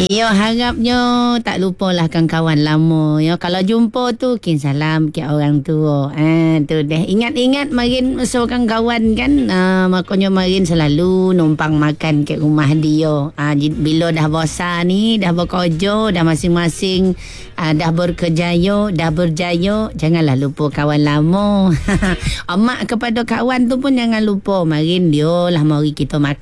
Yo harapnya tak lupalah kawan-kawan lama. Yo kalau jumpa tu kin salam ke orang tua. Tu deh. Ingat-ingat marin seorang kawan kan. Makanya marin selalu numpang makan ke rumah dia. Bila dah bosan ni, dah bekerja, dah masing-masing dah berkejaya, dah berjaya, janganlah lupa kawan lama. Mak kepada kawan tu pun jangan lupa marin dia lah mari kita makan.